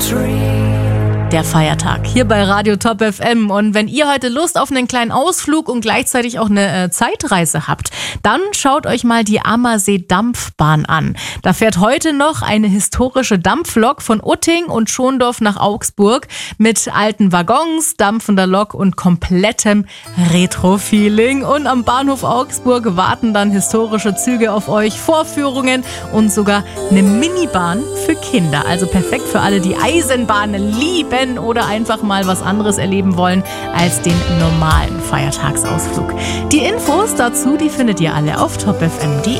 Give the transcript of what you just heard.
Der Feiertag hier bei Radio Top FM. Und wenn ihr heute Lust auf einen kleinen Ausflug und gleichzeitig auch eine Zeitreise habt, dann schaut euch mal die Ammersee-Dampfbahn an. Da fährt heute noch eine historische Dampflok von Utting und Schondorf nach Augsburg mit alten Waggons, dampfender Lok und komplettem Retro-Feeling. Und am Bahnhof Augsburg warten dann historische Züge auf euch, Vorführungen und sogar eine Minibahn für Kinder. Also perfekt für alle, die Eisenbahnen lieben oder einfach mal was anderes erleben wollen als den normalen Feiertagsausflug. Die Infos dazu, die findet ihr alle auf topfm.de.